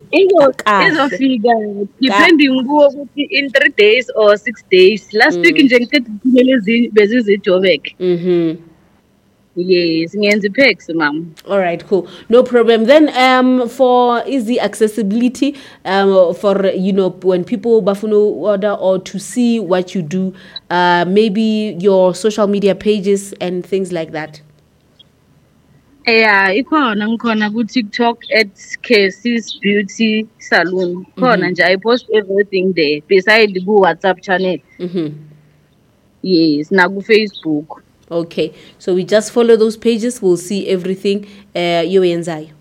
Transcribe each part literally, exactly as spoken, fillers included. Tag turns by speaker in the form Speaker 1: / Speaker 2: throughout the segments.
Speaker 1: Izo
Speaker 2: Kahle.
Speaker 1: izofika depending kuwo ukuthi in three days or six days. Last week nje ngithethe lezi bezizijobek.
Speaker 2: Mhm.
Speaker 1: Yes, ngiyenza ipex mama.
Speaker 2: All right, cool. No problem. Then um for easy accessibility um for you know when people bafuna order or to see what you do, uh maybe your social media pages and things like that.
Speaker 1: Yeah, ikhona ngikhona ku TikTok at Casey's Beauty Salon. Khona nje I post everything there beside ku WhatsApp channel.
Speaker 2: Mhm.
Speaker 1: Yes, na ku Facebook.
Speaker 2: Okay. So we just follow those pages, we'll see everything uh yoyenzayo.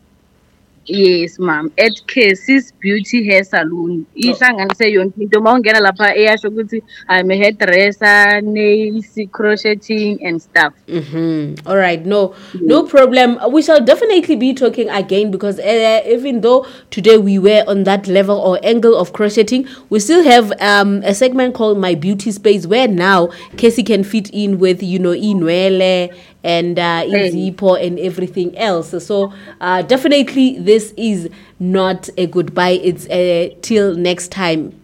Speaker 1: Yes ma'am, at Casey's Beauty Hair Salon. Ihlanganise yonke into mawungena lapha eyasho ukuthi I'm a hairdresser, nails, crocheting and stuff.
Speaker 2: Mm-hmm. All right, no, no problem. We shall definitely be talking again because uh, even though today we were on that level or angle of crocheting, we still have um, a segment called My Beauty Space where now Casey can fit in with, you know, Inwele and uh, Inzipo and everything else. So uh, definitely this is not a goodbye. It's uh, till next time.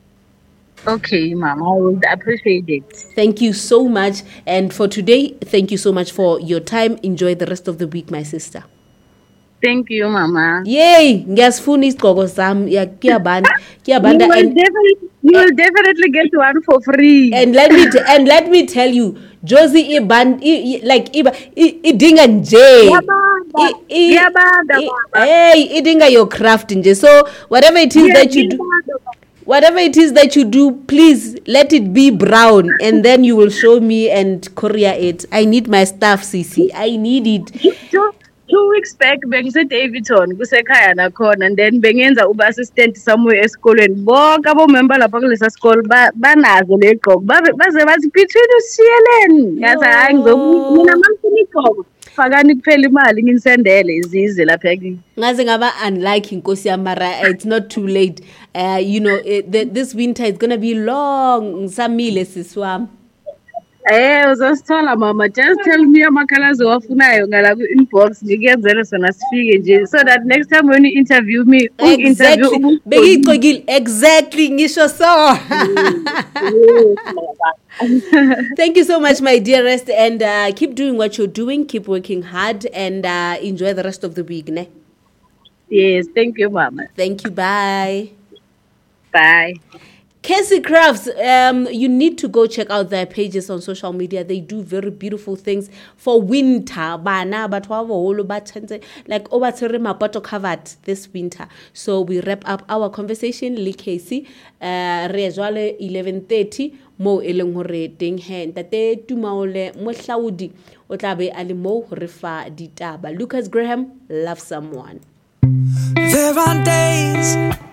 Speaker 1: Okay, ma'am, I would appreciate it.
Speaker 2: Thank you so much. And for today, thank you so much for your time. Enjoy the rest of the week, my sister.
Speaker 1: Thank you, mama.
Speaker 2: Yay! Ngiyasifuna isigqoko sami. Ya kuyabanda.
Speaker 1: You
Speaker 2: Kuyabanda
Speaker 1: will
Speaker 2: and
Speaker 1: definitely, you will definitely get one for free.
Speaker 2: and let me t- and let me tell you, Josie iban i, i, like iba i- idinga nje.
Speaker 1: Ngiyabanda.
Speaker 2: I- i-
Speaker 1: Ngiyabanda,
Speaker 2: i-
Speaker 1: mama.
Speaker 2: Hey, idinga your craft nje. So whatever it is
Speaker 1: Yes,
Speaker 2: that you do,
Speaker 1: ngiyabanda, mama.
Speaker 2: whatever it is that you do, please let it be brown, and then you will show me and courier it. I need my stuff, Sisi. I need it.
Speaker 1: Two, two weeks back bengise Davidson kusekhaya nakhona and then bengenza uba assistant somewhere esikolweni bonke abomember lapha kulesa sikole banazo le gqoko baze bathi between usiyeleni ngathi hayi ngizokuthi mina mangifuna igqoko fakani kuphela imali nginisendele izize lapha kimi
Speaker 2: Ngaze ngaba unlike inkosi yamara, it's not too late. Uh, you know, it, the, this winter is gonna be long. Ngisamile siswami.
Speaker 1: Eh uzosithola mama, just tell me amakhalazo wafunayo ngala ku inbox ngikenzele sona sifike nje so that next time when you interview me
Speaker 2: Exactly.
Speaker 1: interview
Speaker 2: Begigcokile. Exactly. Ngisho so. Thank you so much, my dearest, and uh, keep doing what you're doing. Keep working hard and uh, enjoy the rest of the week. Ne?
Speaker 1: Yes, thank you mama.
Speaker 2: Thank you. Bye.
Speaker 1: Bye.
Speaker 2: Casey Crafts, um, you need to go check out their pages on social media. They do very beautiful things for winter. Bana, but like over mapoto covered this winter. So we wrap up our conversation. Li Casey, uh, re eleven thirty. Mo eleng hore teng he ntate Tumaole mo hlaudi o tla be a le mo re fa ditaba. Lucas Graham, Love Someone.
Speaker 3: There are days